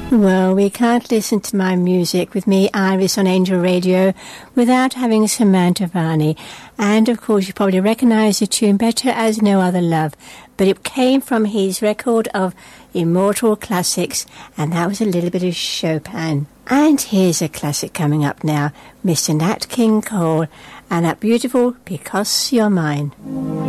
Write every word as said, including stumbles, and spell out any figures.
Well, we can't listen to my music with me, Iris, on Angel Radio without having some Mantovani. And, of course, you probably recognise the tune Better As No Other Love. But it came from his record of Immortal Classics, and that was a little bit of Chopin. And here's a classic coming up now, Mister Nat King Cole, and that beautiful Because You're Mine.